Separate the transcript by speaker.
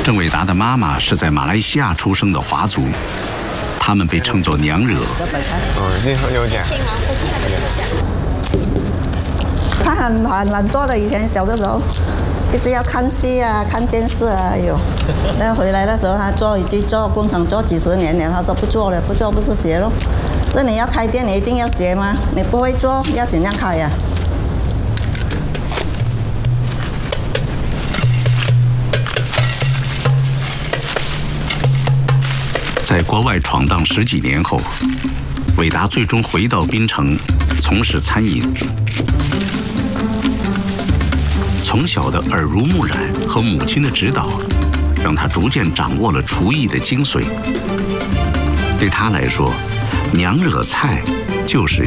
Speaker 1: 郑伟达的妈妈是在马来西亚出生的华族，他们被称作娘惹。
Speaker 2: 有奖。
Speaker 3: 他很懒惰的，以前小的时候，一直要看戏啊、看电视啊，有。那回来的时候，他已经做工厂做几十年了，他说不做了，不做不是学咯。这你要开店，你一定要学吗？你不会做，要怎样开呀？
Speaker 1: 在国外闯荡10几年后，伟达最终回到槟城，从事餐饮。从小的耳濡目染和母亲的指导，让他逐渐掌握了厨艺的精髓。对他来说，娘惹菜就是